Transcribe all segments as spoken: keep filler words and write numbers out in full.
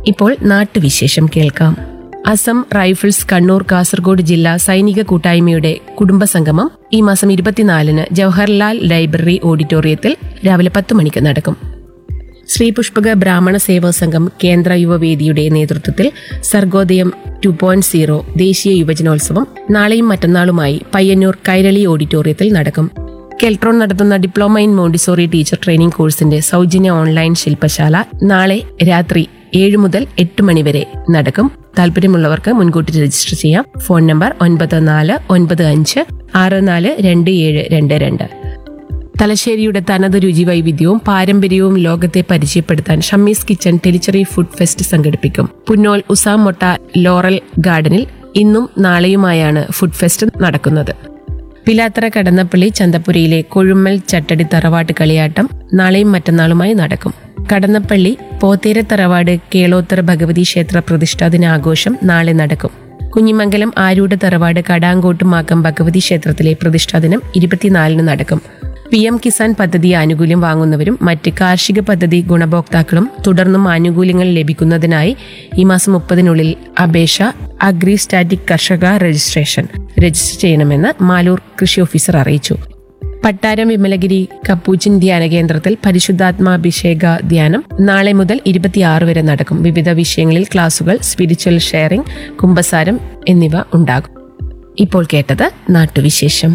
ഇപ്പോൾ നാട്ടുവിശേഷം കേൾക്കാം. അസം റൈഫിൾസ് കണ്ണൂർ കാസർഗോഡ് ജില്ലാ സൈനിക കൂട്ടായ്മയുടെ കുടുംബസംഗമം ഈ മാസം ഇരുപത്തിനാലിന് ജവഹർലാൽ ലൈബ്രറി ഓഡിറ്റോറിയത്തിൽ രാവിലെ പത്ത് മണിക്ക് നടക്കും. ശ്രീ പുഷ്പക ബ്രാഹ്മണ സേവാ സംഘം കേന്ദ്ര യുവവേദിയുടെ നേതൃത്വത്തിൽ സർഗോദയം ടു പോയിന്റ് സീറോ ദേശീയ യുവജനോത്സവം നാളെയും മറ്റന്നാളുമായി പയ്യന്നൂർ കൈരളി ഓഡിറ്റോറിയത്തിൽ നടക്കും. കെൽട്രോൺ നടത്തുന്ന diploma in Montessori teacher training കോഴ്സിന്റെ സൗജന്യ ഓൺലൈൻ ശില്പശാല നാളെ രാത്രി ഏഴ് മുതൽ എട്ട് മണിവരെ നടക്കും. താല്പര്യമുള്ളവർക്ക് മുൻകൂട്ടി രജിസ്റ്റർ ചെയ്യാം. ഫോൺ നമ്പർ ഒൻപത് നാല് ഒൻപത് അഞ്ച് ആറ് നാല് രണ്ട് ഏഴ് രണ്ട് രണ്ട്. തലശ്ശേരിയുടെ തനത് രുചി വൈവിധ്യവും പാരമ്പര്യവും ലോകത്തെ പരിചയപ്പെടുത്താൻ ഷമ്മീസ് കിച്ചൺ ടെലിച്ചറി ഫുഡ് ഫെസ്റ്റ് സംഘടിപ്പിക്കും. പുന്നോൽ ഉസാം മൊട്ട ലോറൽ ഗാർഡനിൽ ഇന്നും നാളെയുമായാണ് ഫുഡ് ഫെസ്റ്റ് നടക്കുന്നത്. പിലാത്തറ കടന്നപ്പള്ളി ചന്തപ്പുരയിലെ കൊഴുമ്മൽ ചട്ടടി തറവാട്ട് കളിയാട്ടം നാളെയും മറ്റന്നാളുമായി നടക്കും. കടന്നപ്പള്ളി പോത്തേര തറവാട് കേളോത്തറ ഭഗവതി ക്ഷേത്ര പ്രതിഷ്ഠാ ദിനാഘോഷം നാളെ നടക്കും. കുഞ്ഞിമംഗലം ആരൂഢ തറവാട് കടാങ്കോട്ടുമാക്കം ഭഗവതി ക്ഷേത്രത്തിലെ പ്രതിഷ്ഠാദിനം ഇരുപത്തിനാലിന് നടക്കും. പി എം കിസാൻ പദ്ധതി ആനുകൂല്യം വാങ്ങുന്നവരും മറ്റ് കാർഷിക പദ്ധതി ഗുണഭോക്താക്കളും തുടർന്നും ആനുകൂല്യങ്ങൾ ലഭിക്കുന്നതിനായി ഈ മാസം മുപ്പതിനുള്ളിൽ അപേക്ഷ അഗ്രി സ്റ്റാറ്റിക് കർഷക രജിസ്ട്രേഷൻ രജിസ്റ്റർ ചെയ്യണമെന്ന് മാലൂർ കൃഷി ഓഫീസർ അറിയിച്ചു. പട്ടാരം വിമലഗിരി കപ്പൂച്ചിൻ ധ്യാന കേന്ദ്രത്തിൽ പരിശുദ്ധാത്മാഭിഷേക ധ്യാനം നാളെ മുതൽ ഇരുപത്തിയാറ് വരെ നടക്കും. വിവിധ വിഷയങ്ങളിൽ ക്ലാസുകൾ, സ്പിരിച്വൽ ഷെയറിംഗ്, കുംഭസാരം എന്നിവ ഉണ്ടാകും. ഇപ്പോൾ കേട്ടത് നാട്ടുവിശേഷം.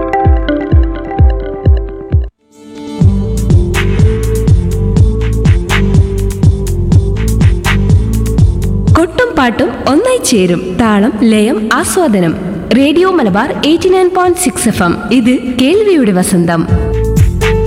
കൊട്ടും പാട്ടും ഒന്നായി ചേരും താളം ലയം ആസ്വാദനം. Radio Malabar eighty nine point six F M. ഇത് കേൾവിയുടെ വസന്തം.